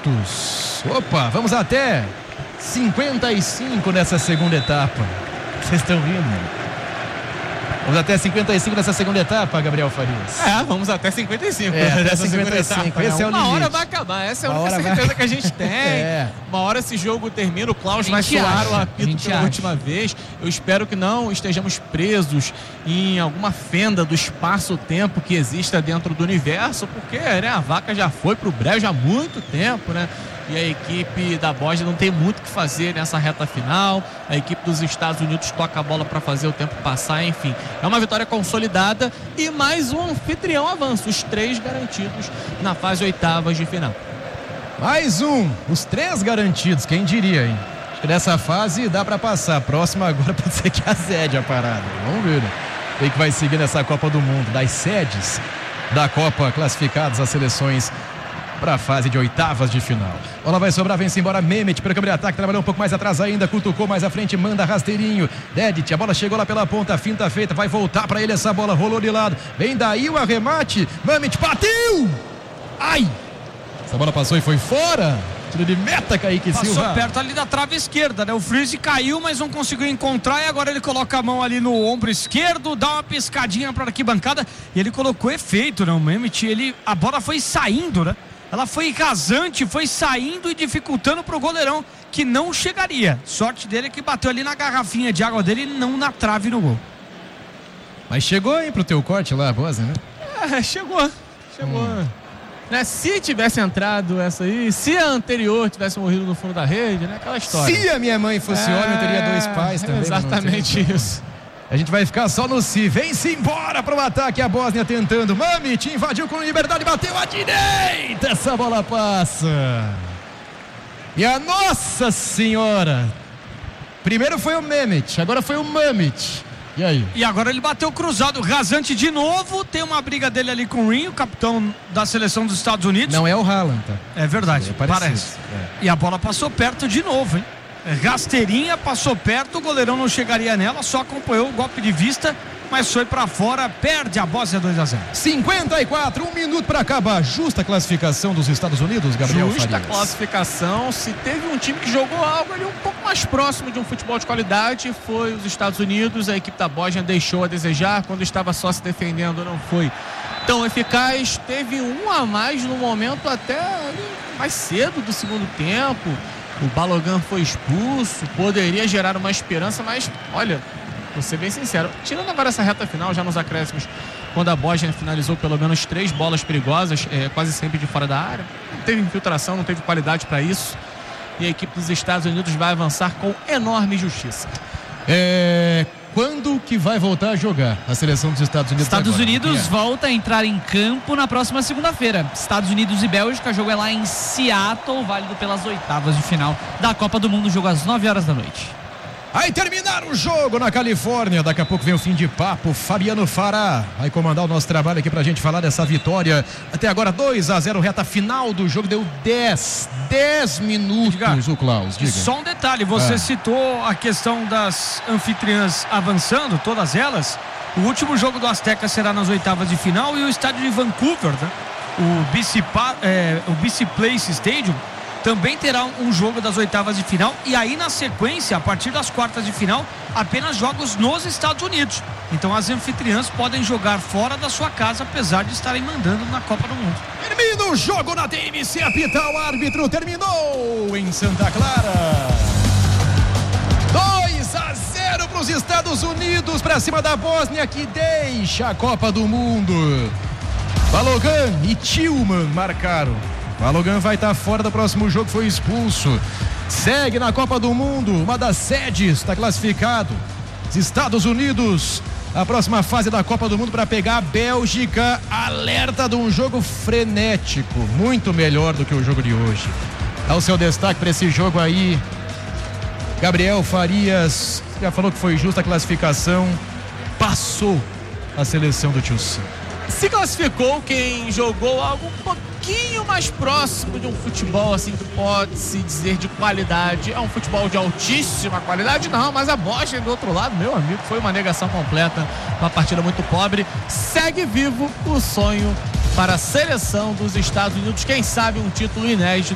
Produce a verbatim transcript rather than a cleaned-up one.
minutos. Opa, vamos até cinquenta e cinco nessa segunda etapa. Vocês estão rindo? Vamos até cinquenta e cinco nessa segunda etapa, Gabriel Farias. É, vamos até cinquenta e cinco. É, até cinquenta e cinco. Esse é o limite. Uma hora vai acabar, essa é a Uma única hora certeza vai... que a gente tem. É. Uma hora esse jogo termina, o Klaus vai soar acha, o apito pela acha. última vez. Eu espero que não estejamos presos em alguma fenda do espaço-tempo que exista dentro do universo, porque né, a vaca já foi pro brejo há muito tempo, né? E a equipe da Bósnia não tem muito o que fazer nessa reta final. A equipe dos Estados Unidos toca a bola para fazer o tempo passar, enfim. É uma vitória consolidada e mais um anfitrião avança. Os três garantidos na fase oitavas de final. Mais um, os três garantidos, quem diria, hein? Acho que nessa fase dá para passar. A próxima agora pode ser que azede a parada. Vamos ver, né? Quem que vai seguir nessa Copa do Mundo? Das sedes da Copa classificadas as seleções para a fase de oitavas de final. Bola vai sobrar, vem-se embora Mehmet pelo câmbio de ataque, trabalhou um pouco mais atrás ainda, cutucou mais à frente, manda rasteirinho. Dedic, a bola chegou lá pela ponta, finta feita, vai voltar para ele essa bola, rolou de lado, vem daí o arremate, Mehmet bateu! Ai! Essa bola passou e foi fora. Tiro de meta, Kaique Silva. Passou perto ali da trave esquerda, né? O Freeze caiu, mas não conseguiu encontrar e agora ele coloca a mão ali no ombro esquerdo, dá uma piscadinha para a arquibancada e ele colocou efeito, né? O Mehmet, ele, a bola foi saindo, né? Ela foi rasante, foi saindo e dificultando pro goleirão, que não chegaria. Sorte dele é que bateu ali na garrafinha de água dele e não na trave no gol. Mas chegou, hein, pro teu corte lá, a Bósnia, né? É, chegou. Chegou. Hum. Né, se tivesse entrado essa aí, se a anterior tivesse morrido no fundo da rede, né? Aquela história. Se a minha mãe fosse é... homem, eu teria dois pais também. Exatamente isso. A gente vai ficar só no si. Vem-se embora para o ataque. A Bósnia tentando. Mehmet invadiu com liberdade. Bateu à direita. Essa bola passa. E a Nossa Senhora. Primeiro foi o Mehmet. Agora foi o Mehmet. E aí? E agora ele bateu cruzado. Rasante de novo. Tem uma briga dele ali com o Rinho, capitão da seleção dos Estados Unidos. Não é o Haaland, tá? É verdade. É parece. É. E a bola passou perto de novo, hein? Rasteirinha, passou perto, o goleirão não chegaria nela, só acompanhou o golpe de vista, mas foi pra fora, perde a Bósnia dois a zero. cinquenta e quatro, um minuto para acabar. Justa classificação dos Estados Unidos, Gabriel Justa Farias. classificação. Se teve um time que jogou algo ali um pouco mais próximo de um futebol de qualidade, foi os Estados Unidos. A equipe da Bósnia deixou a desejar, quando estava só se defendendo não foi tão eficaz. Teve um a mais no momento até mais cedo do segundo tempo. O Balogun foi expulso, poderia gerar uma esperança, mas olha, vou ser bem sincero, tirando agora essa reta final, já nos acréscimos, quando a Bósnia finalizou pelo menos três bolas perigosas, é, quase sempre de fora da área, não teve infiltração, não teve qualidade para isso, e a equipe dos Estados Unidos vai avançar com enorme justiça. É... Quando que vai voltar a jogar a seleção dos Estados Unidos? Estados agora? Unidos é. volta a entrar em campo na próxima segunda-feira. Estados Unidos e Bélgica, jogo é lá em Seattle, válido pelas oitavas de final da Copa do Mundo, jogo às nove horas da noite. Aí terminaram o jogo na Califórnia. Daqui a pouco vem o fim de papo. Fabiano Fará vai comandar o nosso trabalho aqui pra gente falar dessa vitória. Até agora dois a zero, reta final do jogo. Deu dez minutos. Diga, o Klaus, diga. Só um detalhe, você ah. citou a questão das anfitriãs avançando, todas elas. O último jogo do Azteca será nas oitavas de final e o estádio de Vancouver, né? o, B C, é, o B C Place Stadium também terá um jogo das oitavas de final e aí na sequência, a partir das quartas de final, apenas jogos nos Estados Unidos. Então as anfitriãs podem jogar fora da sua casa, apesar de estarem mandando na Copa do Mundo. Termina o jogo na T M C, apita o árbitro, terminou em Santa Clara. dois a zero para os Estados Unidos, para cima da Bósnia, que deixa a Copa do Mundo. Balogun e Tillman marcaram. Balogun vai estar fora do próximo jogo, foi expulso. Segue na Copa do Mundo, uma das sedes, está classificado. Os Estados Unidos, a próxima fase da Copa do Mundo para pegar a Bélgica. Alerta de um jogo frenético, muito melhor do que o jogo de hoje. Dá o seu destaque para esse jogo aí, Gabriel Farias. Já falou que foi justa a classificação. Passou a seleção do Tio Sam. Se classificou quem jogou algo um pouquinho mais próximo de um futebol assim que pode-se dizer de qualidade. É um futebol de altíssima qualidade? Não, mas a Bósnia do outro lado, meu amigo, foi uma negação completa, uma partida muito pobre. Segue vivo o sonho para a seleção dos Estados Unidos, quem sabe um título inédito